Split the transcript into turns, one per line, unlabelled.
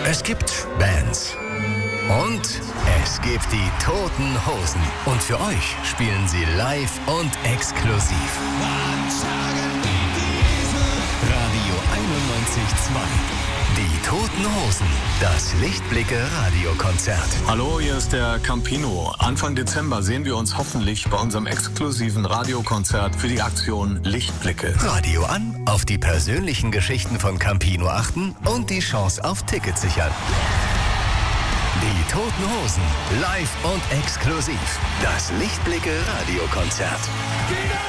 Es gibt Bands. Und es gibt die Toten Hosen. Und für euch spielen sie live und exklusiv. Radio 91.2. Die Toten Hosen. Das Lichtblicke-Radiokonzert.
Hallo, hier ist der Campino. Anfang Dezember sehen wir uns hoffentlich bei unserem exklusiven Radiokonzert für die Aktion Lichtblicke.
Radio an, auf die persönlichen Geschichten von Campino achten und die Chance auf Tickets sichern. Die Toten Hosen. Live und exklusiv. Das Lichtblicke-Radiokonzert.